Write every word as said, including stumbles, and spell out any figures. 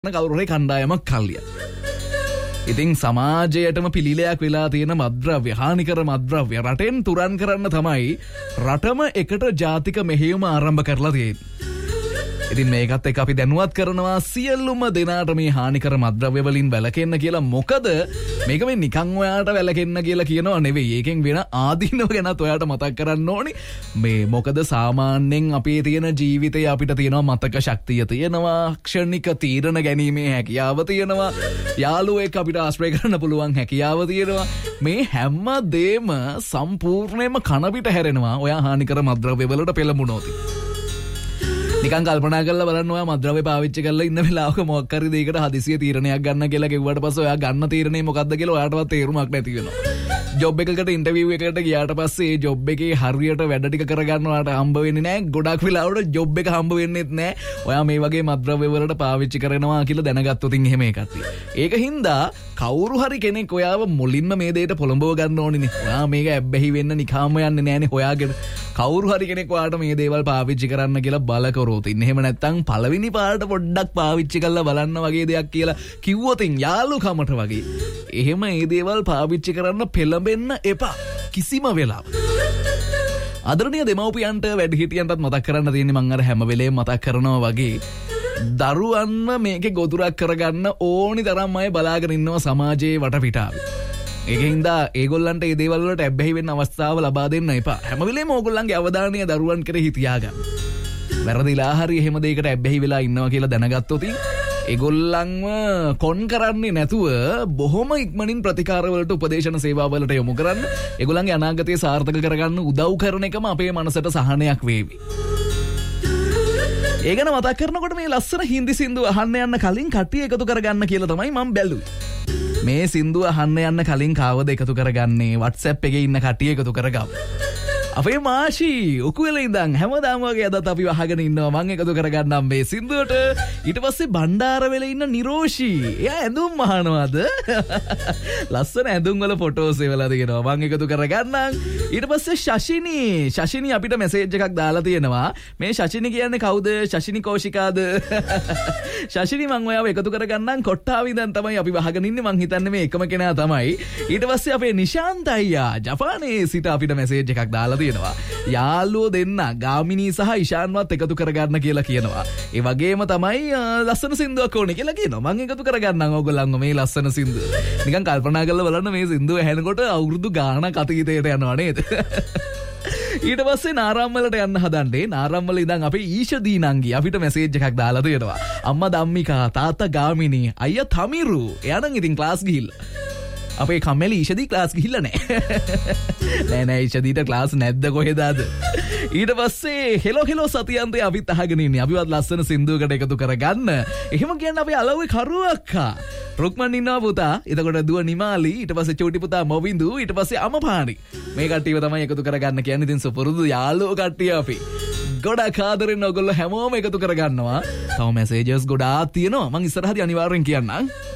කවුරුහරි කණ්ඩායමක් කල්ලිය. ඉතින් සමාජයටම පිළිලයක් වෙලා තියෙන මද්ද්‍රව්‍ය, හානිකර මද්ද්‍රව්‍ය රටෙන් තුරන් කරන්න තමයි රටම එකට ජාතික මෙහෙයුම ආරම්භ කරලා තියෙන්නේ. ඉතින් මේකත් එක්ක අපි දැනුවත් කරනවා සියලුම දෙනාට මේ හානිකර මද්ද්‍රව්‍ය වලින් වැළකෙන්න කියලා. මොකද මේක මේ නිකන් ඔයාට වැළකෙන්න කියලා කියනවා නෙවෙයි. ඒකෙන් වෙන ආදීනව ගැනත් ඔයාට මතක් කරන්න ඕනි. මේ මොකද සාමාන්‍යයෙන් අපේ තියෙන ජීවිතේ අපිට තියෙනවා මතක ශක්තිය තියෙනවා, ක්ෂණික තීරණ ගැනීමේ හැකියාව තියෙනවා, යාළුවෙක් අපිට ආශ්‍රය කරන්න පුළුවන් හැකියාව තියෙනවා. මේ හැම දෙම සම්පූර්ණයෙන්ම කන පිට හැරෙනවා ඔයා හානිකර මද්ද්‍රව්‍ය වලට පෙළඹුණොත්. නිකන් කල්පනා කරලා බලන්න ඔයා මද්ද්‍රව්‍ය පාවිච්චි කරලා ඉන්න වෙලාවක මොකක් හරි දෙයකට හදිසිය තීරණයක් ගන්න කියලා කිව්වට පස්සේ ඔයා ගන්න තීරණේ මොකක්ද කියලා ඔයාටවත් තේරුමක් නැති වෙනවා. ජොබ් එකකට ඉන්ටර්විව් එකකට ගියාට පස්සේ ඒ ජොබ් එකේ හරියට වැඩ ටික කරගන්න ඔයාට හම්බ වෙන්නේ නැහැ. ගොඩක් වෙලාවට ජොබ් එක හම්බ වෙන්නේත් නැහැ. ඔයා මේ වගේ මද්ද්‍රව්‍ය වලට පාවිච්චි කරනවා කියලා දැනගත්තොත් එහෙම එකක් තියෙනවා. ඒක හින්දා කවුරු හරි කෙනෙක් ඔයාව මුලින්ම මේ දෙයට පොළඹව ගන්න ඕනිනේ. ඔයා මේක ඇබ්බැහි වෙන්න නිකාම යන්නේ නැහනේ හොයාගෙන. කවුරු හරි කෙනෙක් ඔයාට මේ දේවල් පාවිච්චි කරන්න කියලා බල කරොත් ඉන්න. එහෙම නැත්නම් පළවෙනි පාරට පොඩ්ඩක් පාවිච්චි කරලා බලන්න වගේ දෙයක් කියලා කිව්වොත් යාළුකමට වගේ. එහෙම මේ දේවල් පාවිච්චි කරන්න පෙළඹෙන්න එපා කිසිම වෙලාවක. ආදරණීය දෙමව්පියන්ට වැඩිහිටියන්ටත් මතක් කරන්න තියෙන්නේ මම අර හැම වෙලේම මතක් කරනවා වගේ දරුවන්ව මේකේ ගොදුරක් කරගන්න ඕනි තරම් අය බලාගෙන ඉන්නවා සමාජයේ වටපිටාවේ. ඒකින්ද ඒගොල්ලන්ට මේ දේවල් වලට ඇබ්බැහි වෙන්න අවස්ථාව ලබා දෙන්න එපා. හැම වෙලේම ඕගොල්ලන්ගේ අවධානය දරුවන් කෙරෙහි තියාගන්න. වැරදිලා හරි එහෙම දෙයකට ඇබ්බැහි වෙලා ඉන්නවා කියලා දැනගත්තොත් ඒගොල්ලන්ව කොන් කරන්නේ නැතුව බොහොම ඉක්මනින් ප්‍රතිකාර වලට උපදේශන සේවා වලට යොමු කරන්න. ඒගොල්ලන්ගේ අනාගතය සාර්ථක කරගන්න උදව් කරන එකම අපේ මනසට සහනයක් වේවි. ඒ ගැන මතක් කරනකොට මේ ලස්සන හින්දි සින්දුව අහන්න යන්න කලින් කට්ටිය එකතු කරගන්න කියලා තමයි මම බැලුවේ. මේ සින්දුව අහන්න යන්න කලින් කාවද එකතු කරගන්නේ? WhatsApp එකේ ඉන්න කට්ටිය එකතු කරගමු. අපේ මාෂි උකුල ඉඳන් හැමදාම වගේ අදත් අපි අහගෙන ඉන්නවා. මම එකතු කරගන්නම් මේ සින්දුවට. ඊට පස්සේ බණ්ඩාරවෙල ඉන්න නිරෝෂි, එයා ඇඳුම් අහනවාද? ලස්සන ඇඳුම් වල ෆොටෝස් ඒවලා තියෙනවා. මම එකතු කරගන්නම්. ඊට පස්සේ ශෂිනි ශෂිනි අපිට මෙසේජ් එකක් දාලා තියෙනවා. මේ ශෂිනි කියන්නේ කවුද? ශෂිනි කෝෂිකාද? ශෂිනි මම ඔයාව එකතු කරගන්නම්. කොට්ටාවේ ඉඳන් තමයි අපි අහගෙන ඉන්නේ. මං හිතන්නේ මේ එකම කෙනා තමයි. ඊට පස්සේ අපේ නිශාන්ත අයියා ජපානයේ සිට අපිට මෙසේජ් එකක් දාලා තියෙනවා. යාළුවෝ දෙන්න ගාමිනී සහ ඉෂාන්වත් එකතු කරගන්න කියලා කියනවා. ඒ වගේම තමයි ලස්සන සින්දුවක් ඕනේ කියලා කියනවා. මම එකතු කරගන්නම් ඕගොල්ලන්ව මේ ලස්සන සින්දුව. නිකන් කල්පනා කරලා බලන්න මේ සින්දුව ඇහෙනකොට අවුරුදු ගාණක් අතීතයට යනවා නේද? ඊට පස්සේ නාරම්මලට යන්න හදන්නේ. නාරම්මල ඉඳන් අපේ ඊෂදී නංගි අපිට මෙසේජ් එකක් දාලා තියෙනවා. අම්මා ධම්මිකා, තාත්තා ගාමිණී, අයියා තමිරු. එයා නම් ඉතින් ක්ලාස් ගිහිල්ලා. අපේ කම්මැලි ඊෂදී ක්ලාස් ගිහිල්ලා නැහැ. නෑ නෑ ඊෂදීට ක්ලාස් නැද්ද කොහෙදාද? ඊට පස්සේ හෙලෝ හෙලෝ සතියන්තේ අපිත් අහගෙන ඉන්නේ. අපිවත් ලස්සන සින්දුවකට එකතු කරගන්න. එහෙම කියන්නේ අපේ අලව්වේ කරුවක්කා. රුක්මන් ඉන්නවා පුතා. එතකොට දුව නිමාලි, ඊට පස්සේ චූටි පුතා මොවින්දු, ඊට පස්සේ අමපාණි. මේ කට්ටියව තමයි එකතු කරගන්න කියන්නේ. ඉතින් සුපුරුදු යාළුවෝ කට්ටිය අපි. ගොඩක් ආදරෙන් ඔයගොල්ලෝ හැමෝම එකතු කරගන්නවා. තව මැසේජස් ගොඩාක් තියෙනවා. මම ඉස්සරහදී අනිවාර්යෙන් කියන්නම්.